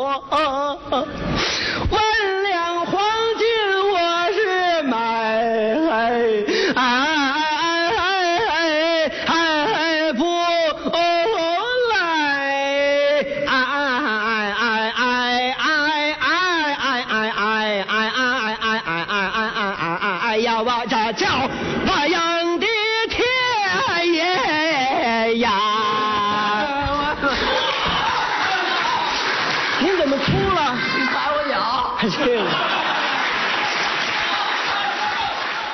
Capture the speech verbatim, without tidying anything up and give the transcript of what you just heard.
万两黄金我是买，哎哎哎哎哎不来，哎哎哎哎哎哎哎哎哎哎哎哎哎呀，我这叫我养的天爷呀！您怎么哭了？ 你踩我脚。 这个。